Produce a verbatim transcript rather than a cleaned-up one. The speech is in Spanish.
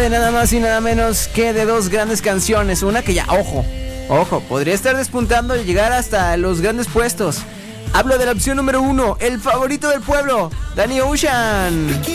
de nada más y nada menos que de dos grandes canciones. Una que ya, ojo, ojo, podría estar despuntando y llegar hasta los grandes puestos. Hablo de la opción número uno, el favorito del pueblo, Danny Ocean.